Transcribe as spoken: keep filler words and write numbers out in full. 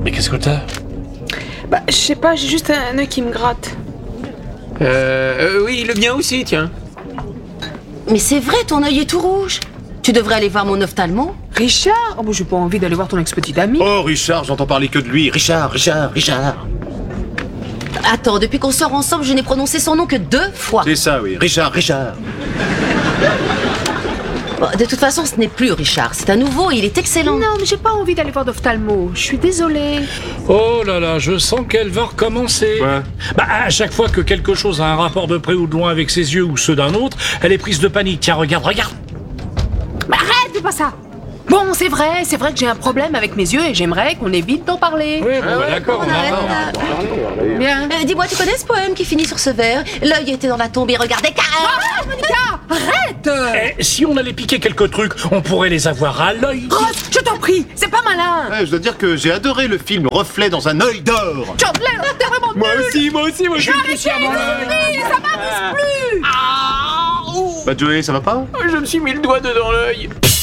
Mais qu'est-ce que t'as? Bah, je sais pas, j'ai juste un œil qui me gratte. Euh, euh... Oui, le mien aussi, tiens. Mais c'est vrai, ton œil est tout rouge. Tu devrais aller voir mon ophtalmo. Richard? Oh, bah, j'ai pas envie d'aller voir ton ex-petit ami. Oh, Richard, j'entends parler que de lui. Richard, Richard, Richard. Attends, depuis qu'on sort ensemble, je n'ai prononcé son nom que deux fois. C'est ça, oui. Richard, Richard. Bon, de toute façon, ce n'est plus Richard. C'est un nouveau et il est excellent. Non, mais j'ai pas envie d'aller voir d'ophtalmo. Je suis désolée. Oh là là, je sens qu'elle va recommencer. Ouais. Bah, à chaque fois que quelque chose a un rapport de près ou de loin avec ses yeux ou ceux d'un autre, elle est prise de panique. Tiens, regarde, regarde. Mais arrête, dis pas ça. Bon, c'est vrai, c'est vrai que j'ai un problème avec mes yeux et j'aimerais qu'on évite d'en parler. Oui, bon, bah, d'accord, on On arrête va là. Bien. Euh, Dis-moi, tu connais ce poème qui finit sur ce vers? L'œil était dans la tombe et regardait car... Ah, Monica, arrête. Eh, si on allait piquer quelques trucs, on pourrait les avoir à l'œil. Ross, je t'en prie, c'est pas malin. Ouais, je dois dire que j'ai adoré le film Reflet dans un œil d'or. Chandler, t'es vraiment Moi aussi, moi aussi, moi je suis Arrêtez, ça m'amuse plus. Bah Joey, ça va pas? Je me suis mis le doigt dedans l'œil.